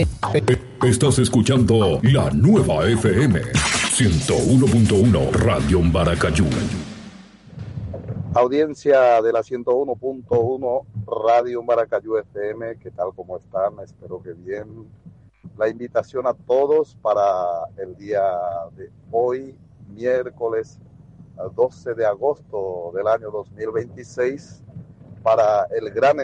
Estás escuchando la nueva FM 101.1 Radio Maracayú. Audiencia de la 101.1 Radio Maracayú FM, ¿qué tal? ¿Cómo están? Espero que bien. La invitación a todos para el día de hoy, miércoles 12 de agosto del año 2026, para el gran